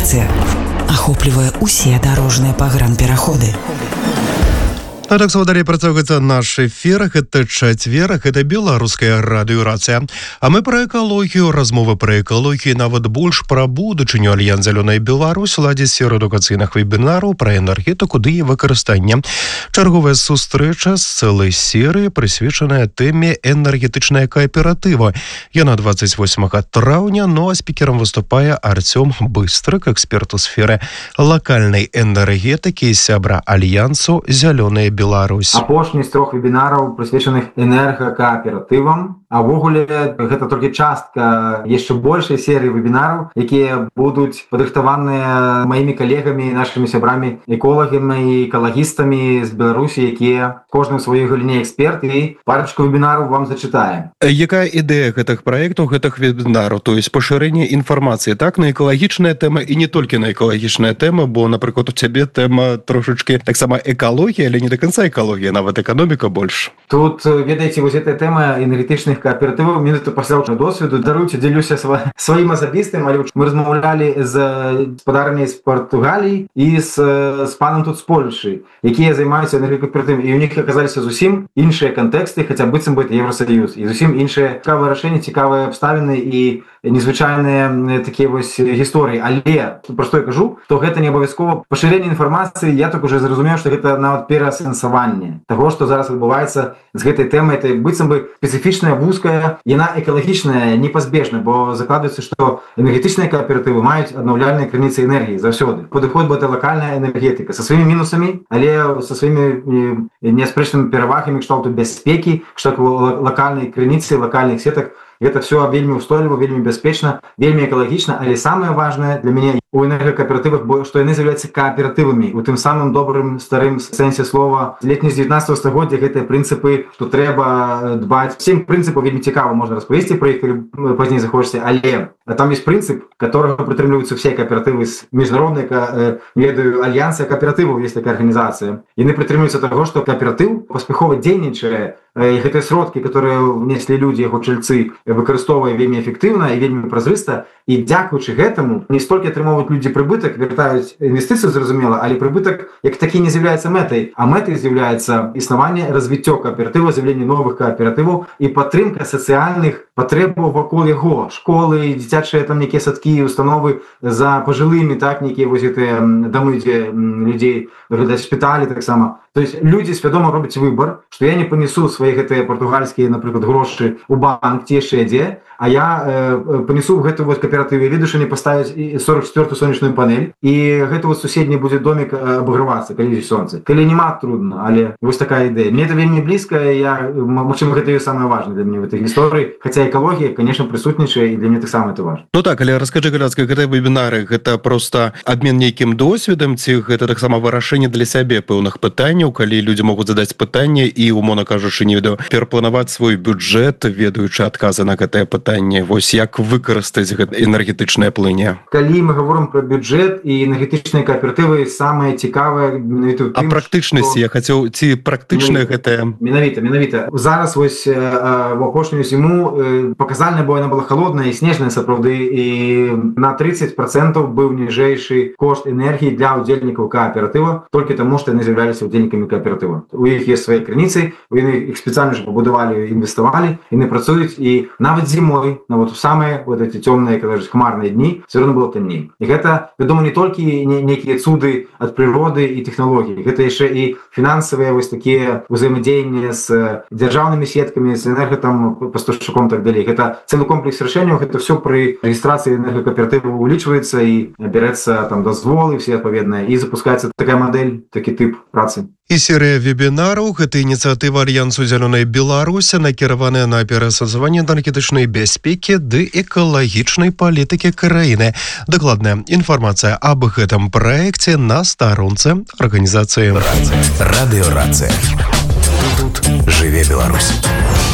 радыёрацыя. Ахоплівае усе дарожныя пагранпераходы. А так, свадарі, працягваецца наш эфір. Гэта чацвер, гэта беларуская радыёрацыя. А мы пра экалогію, размовы пра экалогію, нават больш пра будучыню Альянс Зялёная Беларусь ладзіць серыю адукацыйных вебінараў пра энергетыку ды і выкарыстанне. Чарговая сустрэча з цэлай серыі, прысвечаная тэме энергетычная кааператыва. Яна 28 траўня, а спікерам выступае Артём Быстрык, эксперт у сферы лакальнай энергетыкі і сябра Альянсу Зялёная Беларусь. Апошні з 3 вебінараў прысвечаных энергакааператывам. А ввогуле гэта толькі частка яшчэ большай серыі вебінараў, якія будуць падрыхтаваныя маімі калегамі, нашымі сябрамі, эколагамі і экалагістамі з Беларусі, якія кожны ў сваёй галіне эксперт, і парачку вебінараў вам зачытаем. Якая ідэя гэтых праектаў, гэтых вебінараў? То есть пашырэнне інфармацыі, так, на экалагічная тэма і не толькі на экалагічная тэма, бо, напрыклад, у цябе тэма трошачкі таксама экалогія, але не до конца экалогія, нават эканоміка больш. Тут, ведаеце, вось эта тэма энергетычных кааператываў, менавіта пасля досведу, даруйце, дзелюся сваім асабістым, але мы размаўлялі з гаспадарамі з Партугаліі і з панам тут з Польшы, якія займаюцца энергакааператывамі, і ў них аказаліся зусім іншыя кантэксты, хаця быццам бы это Евросоюз, і зусім іншыя цікавыя рашэнні, цікавыя абставіны і незвычайныя такія вось гісторыі. Але, пра што я кажу, то гэта не абавязкова пашырэнне інфармацыі, я так уже зразумеў, што гэта нават пераасэнсаванне таго, што зараз адбываецца з гэтай тэмай. Это быццам бы спецыфічная, вузкая, яна экалагічная, непазбежна, бо закладваецца, што энергетычныя кааператывы маюць аднаўляльныя крыніцы энергіі заўсёды. Падыход бы это лакальная энергетыка са сваімі мінусамі, але са сваімі неаспрэчнымі перавагамі кшталту бяспекі, кшталту лакальнай крыніцы, лакальных сетак. Это все вельмі ўстойліва, вельмі бяспечна, вельмі экалагічна, але самае важнае для мяне у энергакааператывах, што яны з'яўляюцца кааператывамі у тым самым добрым старым сэнсе слова. Летні з 19 стагоддзя гэтыя прынцыпы, што трэба дбаць. 7 прынцыпаў вельмі цікава, можна распавесці пра іх, калі пазней захочаце, але там ёсць прынцып, которого прытрымліваюцца ўсе кааператывы з міжнароднай, ведаю, альянса кааператываў, ёсць такая арганізацыя. Яны прытрымліваюцца таго, што кааператыў паспяхова дзейнічае, і гэтыя сродкі, которые внеслі людзі, яго чальцы, выкарыстоўвае вельмі эфектыўна і вельмі празрыста, і дзякуючы гэтаму не столькі атрымоўваюць людзі прыбытак, вяртаюць інвестыцыю, зразумела, але прыбытак як такі не з'яўляецца мэтай, а мэтай з'яўляецца існаванне, развіццё кааператыва, з'яўленне новых кааператываў і падтрымка сацыяльных патрэбаў вакол яго, школы, дзіцячыя там нейкія садкі, установы за пажылымі, так, нейкія вось гэтыя дамы, дзе людзей выглядаюць шпіталі таксама. То есть людзі свядома робяць выбар, што я не панесу свае гэтыя партугальскія, напрыклад, грошы ў банк ці яшчэ дзе, а я панесу ў гэтую вось кааператыву, ведаю, што не паставіць 44-ю сонечную панель, і гэты вось суседні будзе домик абагравацца, калі ёсць сонца. Калі няма, трудно, але вось такая ідэя. Мне это вельмі блізка, я, магчыма, гэта і самае важнае для мяне в этой гісторыі, хаця экалогія, конечно, прысутнічае, і для мяне таксама это важна. Ну так, але раскажы, Галяцкая, гэтыя вебінары, гэта проста абмен нейкім досведам, ці гэта таксама вырашэнне для сябе пэўных пытанняў, калі людзі могуць задаць пытанне і, умоўна кажучы, не ведаю, перапланаваць свой бюджэт, ведаючы адказы на гэтае пытанне, вось як выкарыстаць гэта энергетычнае плыне. Калі мы гаворым пра бюджэт і энергетычныя кааператывы, самае цікавае менавіта ў тым, а практычнасці, я хацеў, ці практычная гэтая... Менавіта. Зараз вось в апошнюю зіму паказальна, бо яна была холодная і снежная сапраўды, і на 30% быў ніжэйшы кошт энергіі для удзельнікаў кааператыва, толькі таму, што яны з'яўляліся удзельнікамі кааператыва. У іх ёсць свае крыніцы, яны іх спецыяльна ж пабудавалі, інвеставалі, яны працуюць, і нават зімой, нават у самыя вот эти цёмныя, хмарныя дні, все равно было танней. І гэта, вядома, не толькі нейкія цуды ад прыроды і тэхналогій, гэта яшчэ і фінансавыя вось такія ўзаемадзеянні з дзяржаўнымі сеткамі, з энергапастаўшчыком і так далей. Гэта цэлы комплекс рашэнняў, гэта все пры рэгістрацыі энергакааператыву улічваецца і бярэцца там дазволы все адпаведныя, і запускаецца такая мадэль, такі тып працы. І серыя вебінараў, гэта ініцыятыва Альянсу Зялёная Беларусь, накіраваная на перасаджванне энергетычнай бяспекі ды экалагічнай палітыкі краіны. Дакладная інфармацыя аб гэтым праекце на старонцы арганізацыі. Радыёрацыя. Тут жыве Беларусь.